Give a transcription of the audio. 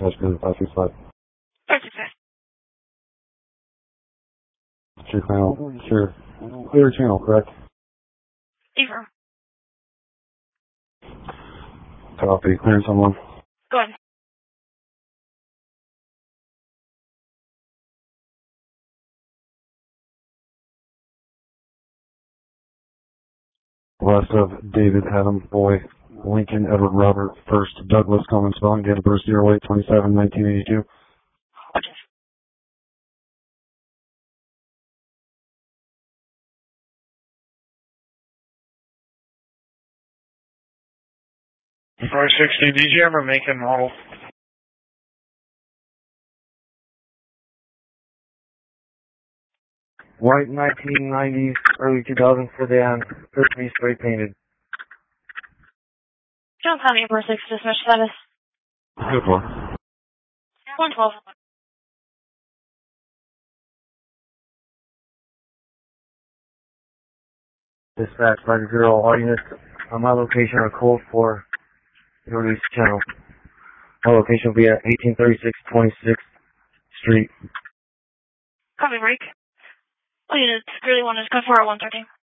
That's good. 565. 565. Sure. Clear channel, correct? Affirm. Copy. Clearance on 1. Go ahead. West of David, Adam, Boy, Lincoln, Edward, Robert, First, Douglas, Coleman, Spelling, date of birth 08/27/1982. Okay. $560 DGM or make and model. White 1990s, early 2000s sedan, first to be spray painted. John County, Air 6, dispatch status. Good one. 112. Dispatch 50, all units on my location are code for release channel. My location will be at 1836 26th Street. Copy break. All units, clearly 1 is code for 113.